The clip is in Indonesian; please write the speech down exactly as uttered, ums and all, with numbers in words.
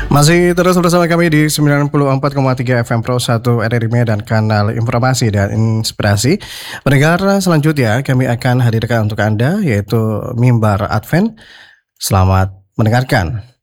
Masih terus bersama kami di sembilan puluh empat koma tiga F M Pro satu R R I Medan, kanal informasi dan inspirasi. Pendengar, selanjutnya kami akan hadirkan untuk Anda yaitu Mimbar Advent. Selamat mendengarkan.